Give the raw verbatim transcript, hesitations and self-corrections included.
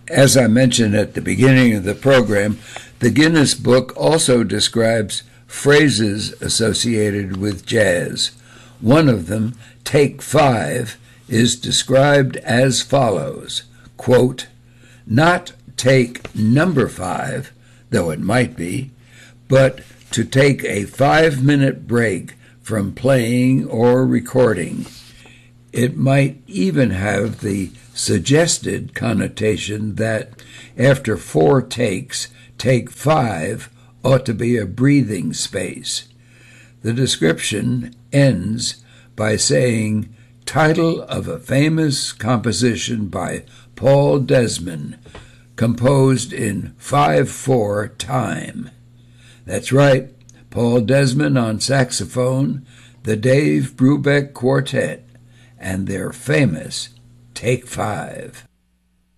As I mentioned at the beginning of the program, the Guinness Book also describes phrases associated with jazz. One of them, Take Five, is described as follows, quote, not take number five, though it might be, but to take a five-minute break from playing or recording. It might even have the suggested connotation that after four takes, take five ought to be a breathing space. The description ends by saying, title of a famous composition by Paul Desmond, composed in five four time. That's right, Paul Desmond on saxophone, the Dave Brubeck Quartet, and their famous Take Five.